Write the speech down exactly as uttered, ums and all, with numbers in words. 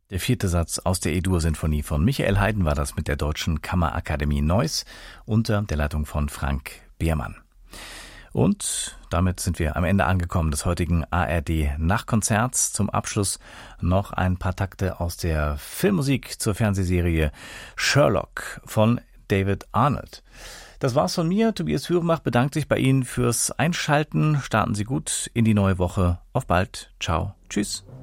Der vierte Satz aus der E-Dur-Sinfonie von Michael Haydn war das mit der Deutschen Kammerakademie Neuss unter der Leitung von Frank Behrmann. Und damit sind wir am Ende angekommen des heutigen A R D-Nachtkonzerts. Zum Abschluss noch ein paar Takte aus der Filmmusik zur Fernsehserie Sherlock von David Arnold. Das war's von mir. Tobias Führenbach bedankt sich bei Ihnen fürs Einschalten. Starten Sie gut in die neue Woche. Auf bald. Ciao. Tschüss.